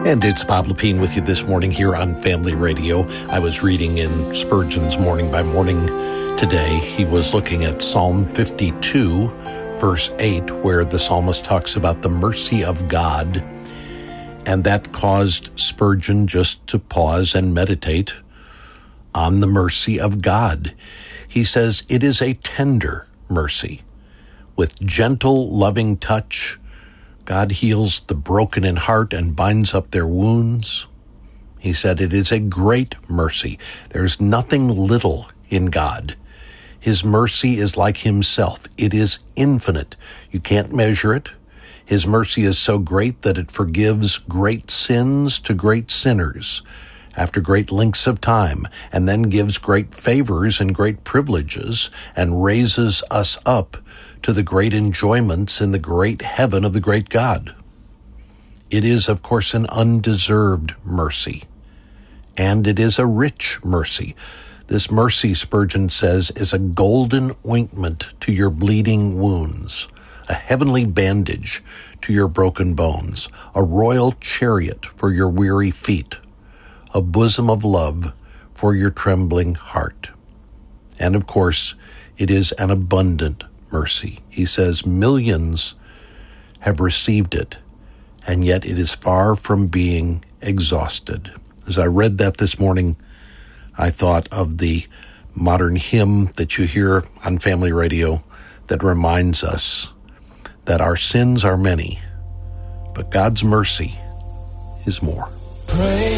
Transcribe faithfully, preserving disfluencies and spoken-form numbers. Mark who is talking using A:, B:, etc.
A: And it's Bob Lepine with you this morning here on Family Radio. I was reading in Spurgeon's Morning by Morning today. He was looking at Psalm fifty-two, verse eight, where the psalmist talks about the mercy of God. And that caused Spurgeon just to pause and meditate on the mercy of God. He says, it is a tender mercy. With gentle, loving touch, God heals the broken in heart and binds up their wounds. He said it is a great mercy. There's nothing little in God. His mercy is like himself. It is infinite. You can't measure it. His mercy is so great that it forgives great sins to great sinners after great lengths of time, and then gives great favors and great privileges and raises us up to the great enjoyments in the great heaven of the great God. It is, of course, an undeserved mercy, and it is a rich mercy. This mercy, Spurgeon says, is a golden ointment to your bleeding wounds, a heavenly bandage to your broken bones, a royal chariot for your weary feet, a bosom of love for your trembling heart. And, of course, it is an abundant mercy. He says millions have received it, and yet it is far from being exhausted. As I read that this morning, I thought of the modern hymn that you hear on Family Radio that reminds us that our sins are many, but God's mercy is more.
B: Praise